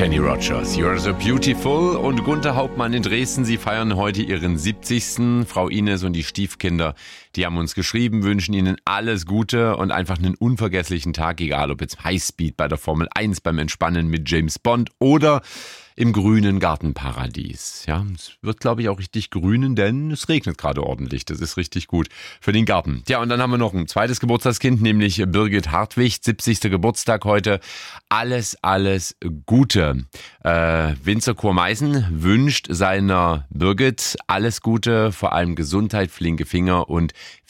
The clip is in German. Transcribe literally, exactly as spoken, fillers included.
Kenny Rogers, You're so beautiful. Und Gunther Hauptmann in Dresden, sie feiern heute ihren siebzigsten Frau Ines und die Stiefkinder, die haben uns geschrieben, wünschen ihnen alles Gute und einfach einen unvergesslichen Tag, egal ob jetzt Highspeed bei der Formel eins, beim Entspannen mit James Bond oder im grünen Gartenparadies. Ja, es wird, glaube ich, auch richtig grünen, denn es regnet gerade ordentlich. Das ist richtig gut für den Garten. Ja, und dann haben wir noch ein zweites Geburtstagskind, nämlich Birgit Hartwig, siebzigster Geburtstag heute. Alles, alles Gute. Äh, Winzerchor Meißen wünscht seiner Birgit alles Gute, vor allem Gesundheit, flinke Finger und